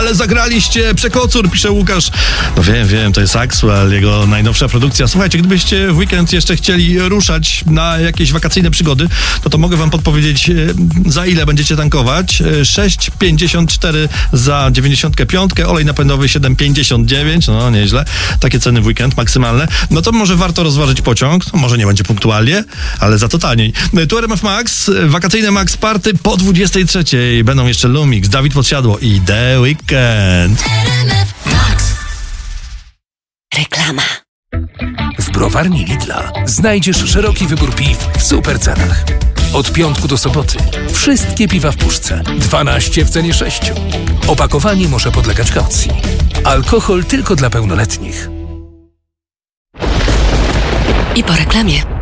ale zagraliście Przekocur, pisze Łukasz. No wiem, to jest Axwell, jego najnowsza produkcja. Słuchajcie, gdybyście w weekend jeszcze chcieli ruszać na jakieś wakacyjne przygody, to mogę wam podpowiedzieć, za ile będziecie tankować. 6,54 za 95, olej napędowy 7,59, no nieźle. Takie ceny w weekend maksymalne. No to może warto rozważyć pociąg, no, może nie będzie punktualnie, ale za to taniej. Tu RMF Max, wakacyjne Max Party po 23. Będą jeszcze Lumix, Dawid Podsiadło i The Weekend. Reklama. W browarni Lidla znajdziesz szeroki wybór piw w super cenach. Od piątku do soboty wszystkie piwa w puszce. 12 w cenie 6. Opakowanie może podlegać kaucji. Alkohol tylko dla pełnoletnich. I po reklamie.